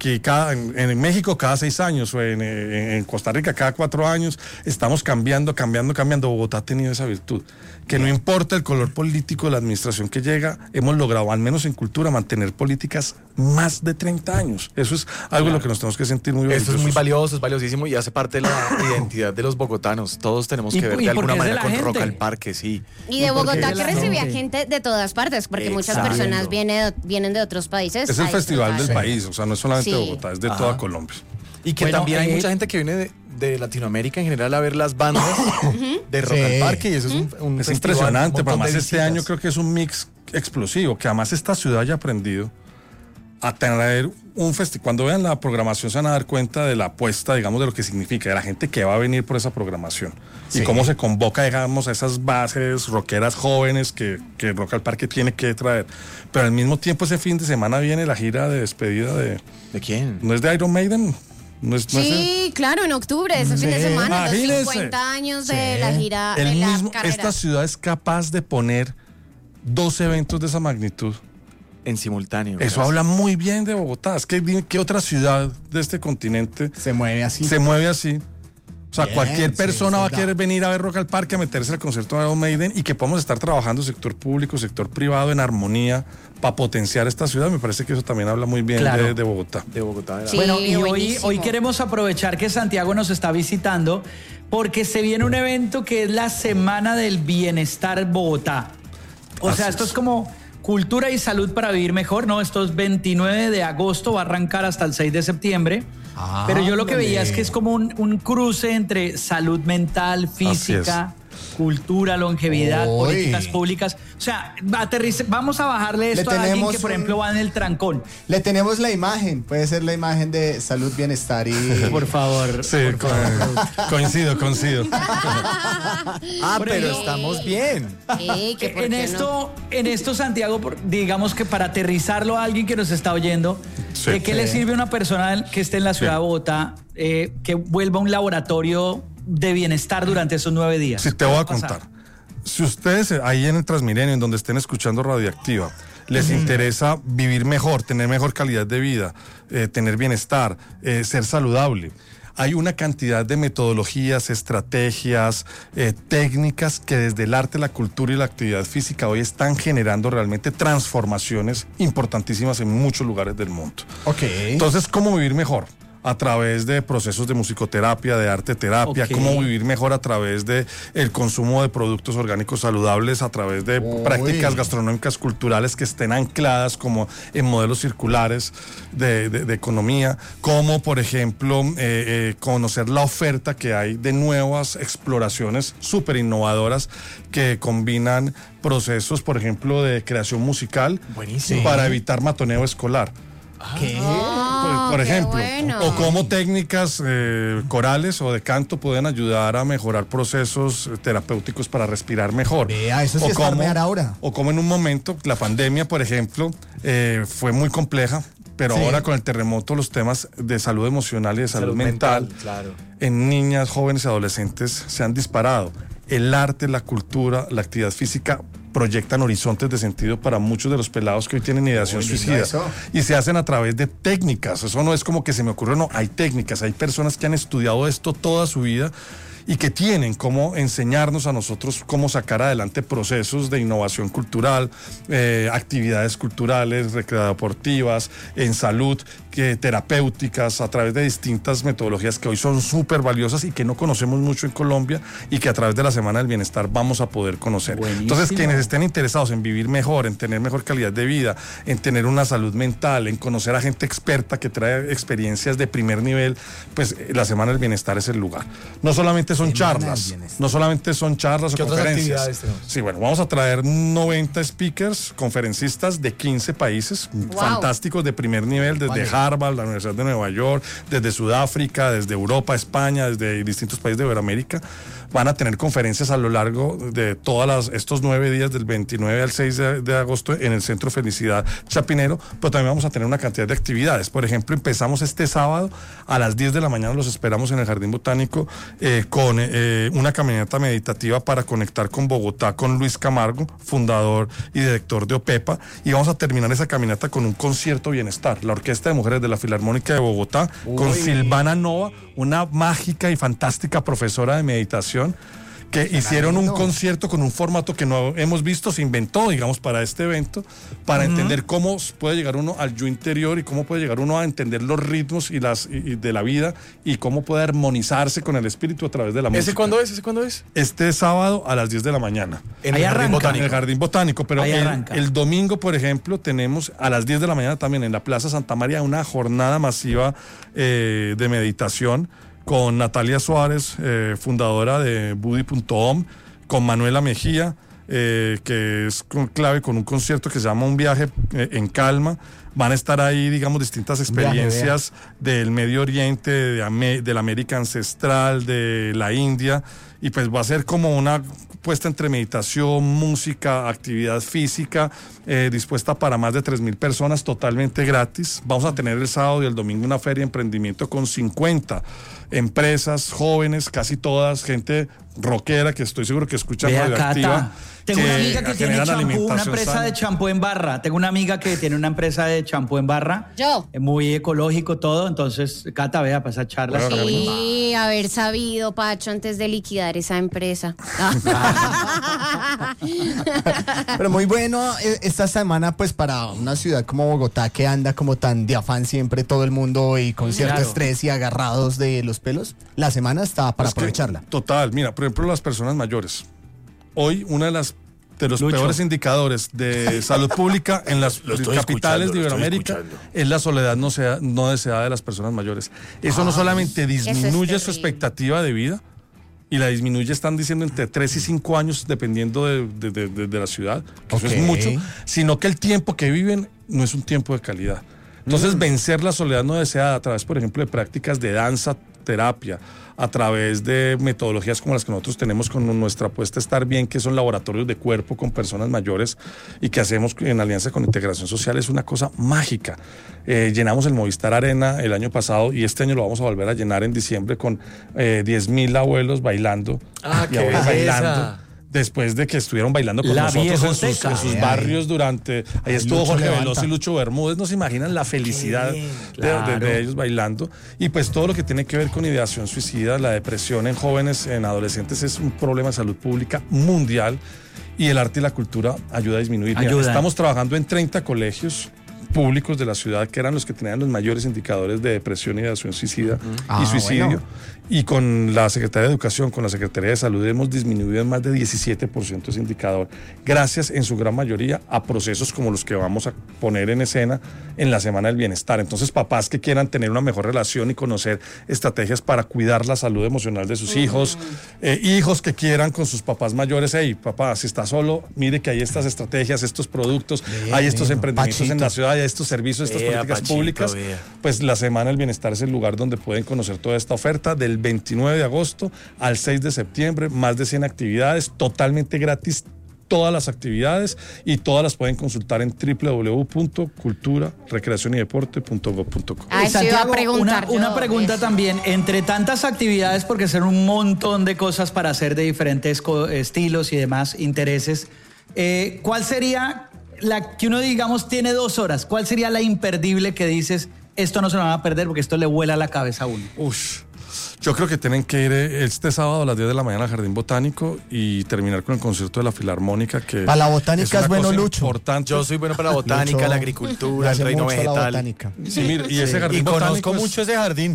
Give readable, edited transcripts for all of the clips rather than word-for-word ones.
que en México cada 6 años, o en Costa Rica cada 4 años, estamos cambiando. Bogotá ha tenido esa virtud, que no importa el color político de la administración que llega, hemos logrado, al menos en cultura, mantener políticas más de 30 años. Eso es algo de lo que nos tenemos que sentir muy orgullosos. Esto es muy valioso, es valiosísimo y hace parte de la identidad de los bogotanos. Todos tenemos que ver de alguna manera con Rock al Parque, sí. Y de Bogotá, que recibía gente de todas partes, porque muchas personas vienen de otros países. Es el festival del país, o sea, no es solamente de Bogotá, es de toda Colombia. Y que también hay mucha gente que viene de Latinoamérica en general a ver las bandas de Rock al Parque, y eso es un es impresionante, pero además este año creo que es un mix explosivo, que además esta ciudad haya aprendido a tener un festival. Cuando vean la programación se van a dar cuenta de la apuesta, digamos, de lo que significa, de la gente que va a venir por esa programación y cómo se convoca, digamos, a esas bases rockeras jóvenes que Rock al Parque tiene que traer. Pero al mismo tiempo ese fin de semana viene la gira de despedida de... ¿De quién? ¿No es de Iron Maiden? Claro, en octubre, ese fin de semana, los 50 años de la gira, de la carrera. Esta ciudad es capaz de poner 2 eventos de esa magnitud en simultáneo. Eso habla muy bien de Bogotá. Es que ¿qué otra ciudad de este continente se mueve así? O sea, cualquier persona va a querer venir a ver Rock al Parque, a meterse al concierto de Iron Maiden, y que podamos estar trabajando sector público, sector privado en armonía para potenciar esta ciudad. Me parece que eso también habla muy bien de Bogotá. De Bogotá. Sí, bueno, y hoy queremos aprovechar que Santiago nos está visitando porque se viene un evento que es la Semana del Bienestar Bogotá. O sea, esto es como cultura y salud para vivir mejor, ¿no? Esto es 29 de agosto, va a arrancar hasta el 6 de septiembre. Pero yo lo que veía es que es como un cruce entre salud mental, física, cultura, longevidad, políticas públicas. O sea, vamos a bajarle esto a alguien que, por ejemplo, va en el trancón. Le tenemos la imagen, puede ser la imagen de salud, bienestar y... Por favor. Sí, coincido. Pero estamos bien. En esto, Santiago, digamos que para aterrizarlo a alguien que nos está oyendo, ¿de qué le sirve a una persona que esté en la ciudad de Bogotá que vuelva un laboratorio de bienestar durante esos 9 días? Sí, te voy a contar. Si ustedes ahí en el Transmilenio, en donde estén escuchando Radioactiva, les interesa vivir mejor, tener mejor calidad de vida, tener bienestar, ser saludable, hay una cantidad de metodologías, estrategias, técnicas que desde el arte, la cultura y la actividad física hoy están generando realmente transformaciones importantísimas en muchos lugares del mundo. Entonces, ¿cómo vivir mejor? A través de procesos de musicoterapia, de arte terapia, cómo vivir mejor a través de el consumo de productos orgánicos saludables, a través de prácticas gastronómicas culturales que estén ancladas como en modelos circulares de economía, como por ejemplo conocer la oferta que hay de nuevas exploraciones súper innovadoras que combinan procesos, por ejemplo, de creación musical para evitar matoneo escolar. Por ejemplo, o cómo técnicas corales o de canto pueden ayudar a mejorar procesos terapéuticos para respirar mejor. Eso sí es farmear ahora. O como en un momento, la pandemia, por ejemplo, fue muy compleja, pero ahora con el terremoto los temas de salud emocional y de salud mental en niñas, jóvenes y adolescentes se han disparado. El arte, la cultura, la actividad física proyectan horizontes de sentido para muchos de los pelados que hoy tienen ideación suicida. Y se hacen a través de técnicas. Eso no es como que se me ocurrió, no. Hay técnicas, hay personas que han estudiado esto toda su vida y que tienen cómo enseñarnos a nosotros cómo sacar adelante procesos de innovación cultural, actividades culturales, recreativas, en salud, terapéuticas, a través de distintas metodologías que hoy son súper valiosas y que no conocemos mucho en Colombia y que a través de la Semana del Bienestar vamos a poder conocer. Entonces, quienes estén interesados en vivir mejor, en tener mejor calidad de vida, en tener una salud mental, en conocer a gente experta que trae experiencias de primer nivel, pues la Semana del Bienestar es el lugar. No solamente son charlas o conferencias. Sí, bueno, vamos a traer 90 speakers, conferencistas de 15 países, fantásticos de primer nivel, desde Harvard, la Universidad de Nueva York, desde Sudáfrica, desde Europa, España, desde distintos países de Iberoamérica. Van a tener conferencias a lo largo de estos 9 días, del 29 al 6 de agosto, en el Centro Felicidad Chapinero, pero también vamos a tener una cantidad de actividades. Por ejemplo, empezamos este sábado a las 10 de la mañana, los esperamos en el Jardín Botánico, con una caminata meditativa para conectar con Bogotá, con Luis Camargo, fundador y director de OPEPA, y vamos a terminar esa caminata con un concierto bienestar, la Orquesta de Mujeres de la Filarmónica de Bogotá, con Silvana Nova, una mágica y fantástica profesora de meditación, que hicieron un concierto con un formato que no hemos visto, se inventó, digamos, para este evento, para entender cómo puede llegar uno al yo interior y cómo puede llegar uno a entender los ritmos y de la vida y cómo puede armonizarse con el espíritu a través de la música. ¿Ese cuándo es? Este sábado a las 10 de la mañana. En el Jardín Botánico. En el Jardín Botánico, pero el domingo, por ejemplo, tenemos a las 10 de la mañana también en la Plaza Santa María una jornada masiva de meditación con Natalia Suárez, fundadora de Budi.om, con Manuela Mejía, que es clave, con un concierto que se llama Un viaje en calma. Van a estar ahí, digamos, distintas experiencias del Medio Oriente, de la América ancestral, de la India, y pues va a ser como una puesta entre meditación, música, actividad física, dispuesta para más de 3,000 personas, totalmente gratis. Vamos a tener el sábado y el domingo una feria de emprendimiento con 50 empresas, jóvenes, casi todas, gente rockera, que estoy seguro que escuchan Radioactiva. Tengo una amiga que tiene una empresa de champú en barra. Tengo una amiga que tiene una empresa de champú en barra. Yo. Muy ecológico todo. Entonces, Cata, vea, para esa charla. Sí, haber sabido, Pacho, antes de liquidar esa empresa. Pero muy bueno esta semana, pues, para una ciudad como Bogotá, que anda como tan de afán siempre todo el mundo y con cierto estrés y agarrados de los pelos. La semana está para aprovecharla. Total, mira, por ejemplo, las personas mayores. Hoy, uno de los peores indicadores de salud pública en las capitales de Iberoamérica es la soledad no deseada de las personas mayores. Eso no solamente disminuye su expectativa de vida, y la disminuye, están diciendo, entre 3 y 5 años, dependiendo de la ciudad, que eso es mucho, sino que el tiempo que viven no es un tiempo de calidad. Entonces, vencer la soledad no deseada a través, por ejemplo, de prácticas de danza, terapia, a través de metodologías como las que nosotros tenemos con nuestra apuesta Estar Bien, que son laboratorios de cuerpo con personas mayores y que hacemos en alianza con Integración Social, es una cosa mágica. Llenamos el Movistar Arena el año pasado y este año lo vamos a volver a llenar en diciembre con 10,000 abuelos bailando y abuelas bailando. Después de que estuvieron bailando con nosotros en sus barrios durante... Ahí estuvo Jorge Veloso y Lucho Bermúdez. No se imaginan la felicidad de ellos bailando. Y pues todo lo que tiene que ver con ideación suicida, la depresión en jóvenes, en adolescentes, es un problema de salud pública mundial. Y el arte y la cultura ayuda a disminuir. Mira, estamos trabajando en 30 colegios públicos de la ciudad, que eran los que tenían los mayores indicadores de depresión, ideación suicida y suicidio. Bueno. Y con la Secretaría de Educación, con la Secretaría de Salud, hemos disminuido en más de 17% ese indicador, gracias en su gran mayoría a procesos como los que vamos a poner en escena en la Semana del Bienestar. Entonces, papás que quieran tener una mejor relación y conocer estrategias para cuidar la salud emocional de sus hijos, hijos que quieran con sus papás mayores, hey, papá, si está solo, mire que hay estas estrategias, estos productos, hay estos emprendimientos en la ciudad, hay estos servicios, estas políticas públicas. Pues la Semana del Bienestar es el lugar donde pueden conocer toda esta oferta. Del 29 de agosto al 6 de septiembre, más de 100 actividades, totalmente gratis, todas las actividades, y todas las pueden consultar en www.cultura-recreacion-y-deporte.gov.co. Santiago, una pregunta también, entre tantas actividades, porque son un montón de cosas para hacer de diferentes estilos y demás intereses, ¿cuál sería la que uno, digamos, tiene 2 horas? ¿Cuál sería la imperdible que dices, esto no se lo van a perder porque esto le vuela la cabeza a uno? Yo creo que tienen que ir este sábado a las 10 de la mañana al Jardín Botánico y terminar con el concierto de la Filarmónica. Que para la botánica es bueno, Lucho. Importante. Yo soy bueno para la botánica, Lucho, la agricultura, el reino vegetal. Sí, mire, y ese Jardín Botánico. Y conozco mucho ese jardín.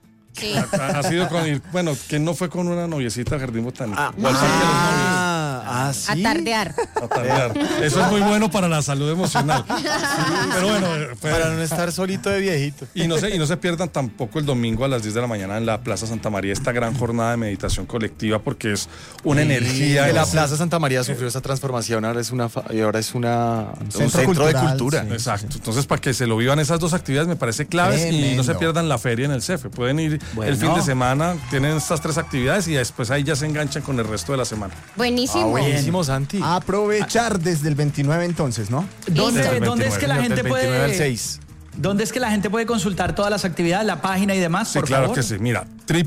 Sí. Ha sido con, bueno, ¿quién no fue con una noviecita al Jardín Botánico? ¿sí? A tardear. Eso es muy bueno para la salud emocional. Pero bueno, para no estar solito de viejito. Y no se pierdan tampoco el domingo a las 10 de la mañana en la Plaza Santa María esta gran jornada de meditación colectiva, porque es una energía. La Plaza Santa María sufrió esa transformación, ahora es un centro de cultura. Sí, exacto. Entonces, para que se lo vivan esas dos actividades me parece claves. Y no se pierdan la feria en el CEFE. Pueden ir el fin de semana, tienen estas 3 actividades y después ahí ya se enganchan con el resto de la semana. Buenísimo. Buenísimo, Santi. Aprovechar desde el 29 entonces, ¿no? ¿Dónde es que la gente puede? 29 al 6. ¿Dónde es que la gente puede consultar todas las actividades, la página y demás? Sí, por claro favor. que sí. Mira,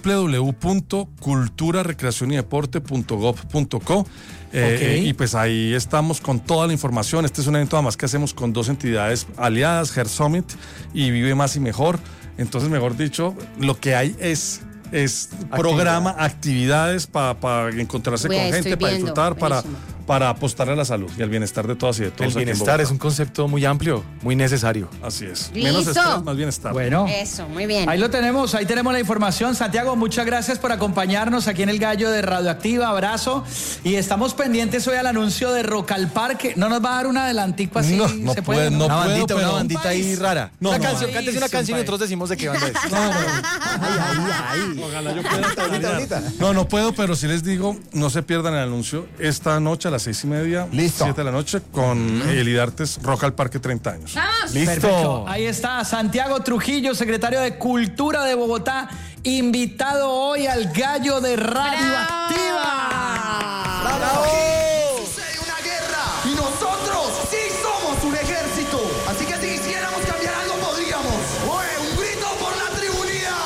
www.culturarecreacionydeporte.gov.co y pues ahí estamos con toda la información. Este es un evento además que hacemos con 2 entidades aliadas, Hair Summit y Vive Más y Mejor. Entonces, mejor dicho, lo que hay es programa, actividades para encontrarse con gente, para disfrutar, para apostar a la salud y al bienestar de todas y de todos. El bienestar es un concepto muy amplio, muy necesario. Así es. ¡Listo! Menos estrés, más bienestar. Bueno. Eso, muy bien. Ahí lo tenemos, ahí tenemos la información. Santiago, muchas gracias por acompañarnos aquí en el Gallo de Radioactiva. Abrazo. Y estamos pendientes hoy al anuncio de Rock al Parque. ¿No nos va a dar un adelantico así? No ¿Se puede, puede? no Una puedo, bandita, pero- una bandita ahí rara. No, Cántese país, una canción y un nosotros decimos de qué banda es. Ojalá yo pueda tararear. No puedo, pero sí les digo, no se pierdan el anuncio esta noche a las 6:30, Listo. 7 de la noche, con Elidartes Rock al Parque 30 años. Perfecto. Ahí está Santiago Trujillo, secretario de Cultura de Bogotá, invitado hoy al Gallo de Radioactiva. ¡Bravo! Sucede una guerra y nosotros sí somos un ejército. Así que si quisiéramos cambiar algo podríamos. ¡Oye, un grito por la tribunidad!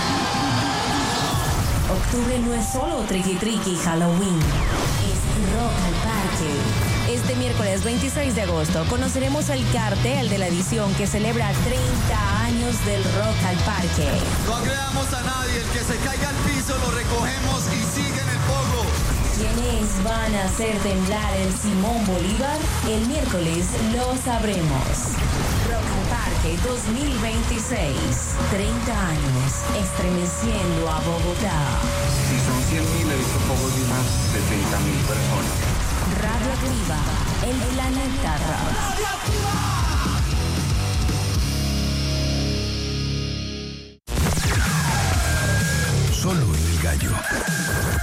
Octubre no es solo triqui triqui Halloween, es Rock al Parque. Este miércoles 26 de agosto conoceremos el cartel de la edición que celebra 30 años del Rock al Parque. No agredamos a nadie, el que se caiga al piso lo recogemos y sigue en el pogo. ¿Quiénes van a hacer temblar el Simón Bolívar? El miércoles lo sabremos. Rock al Parque 2026. 30 años estremeciendo a Bogotá. Si son 100.000, he visto pocos de unas 70.000 personas. Radioactiva, el planeta rock. ¡Radioactiva!